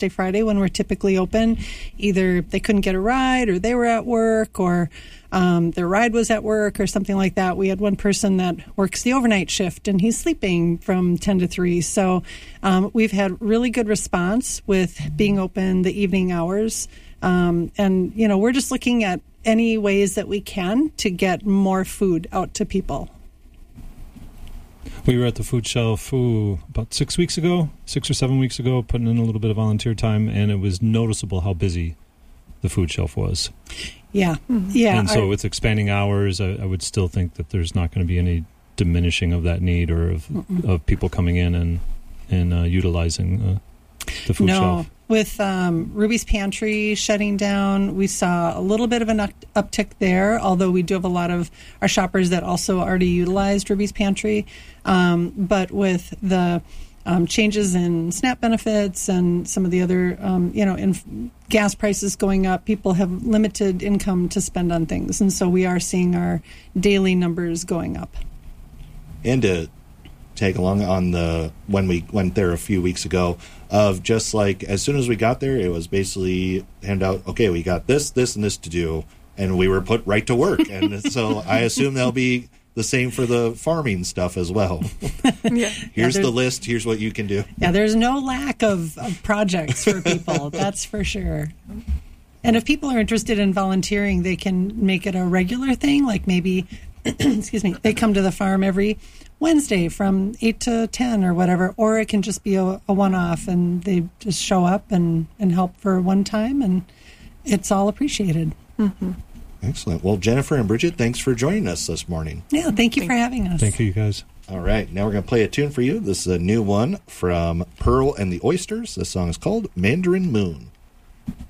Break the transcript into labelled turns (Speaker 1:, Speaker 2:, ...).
Speaker 1: Thursday, Friday when we're typically open. Either they couldn't get a ride or they were at work or their ride was at work or something like that. We had one person that works the overnight shift and he's sleeping from 10 to 3. So we've had really good response with being open the evening hours. And, we're just looking at any ways that we can to get more food out to people.
Speaker 2: We were at the food shelf about 6 or 7 weeks ago, putting in a little bit of volunteer time, and it was noticeable how busy the food shelf was.
Speaker 1: Yeah. Yeah.
Speaker 2: And so with expanding hours, I would still think that there's not going to be any diminishing of that need or of people coming in and utilizing the food shelf.
Speaker 1: With Ruby's Pantry shutting down, we saw a little bit of an uptick there, although we do have a lot of our shoppers that also already utilized Ruby's Pantry. But with the changes in SNAP benefits and some of the other, in gas prices going up, people have limited income to spend on things. And so we are seeing our daily numbers going up.
Speaker 3: And to tag along on when we went there a few weeks ago, of just like as soon as we got there, it was basically hand out, okay, we got this, and this to do, and we were put right to work. And so I assume that'll be the same for the farming stuff as well.
Speaker 4: Yeah.
Speaker 3: Here's the list. Here's what you can do.
Speaker 1: Yeah, there's no lack of projects for people. That's for sure. And if people are interested in volunteering, they can make it a regular thing, like maybe, excuse me, they come to the farm every Wednesday from 8 to 10 or whatever, or it can just be a one-off and they just show up and help for one time, and it's all appreciated.
Speaker 4: Mm-hmm.
Speaker 3: Excellent. Well, Jennifer and Bridget, thanks for joining us this morning.
Speaker 1: Yeah, thank you for having us.
Speaker 2: Thank you, guys.
Speaker 3: All right, now we're going to play a tune for you. This is a new one from Pearl and the Oysters. This song is called Mandarin Moon.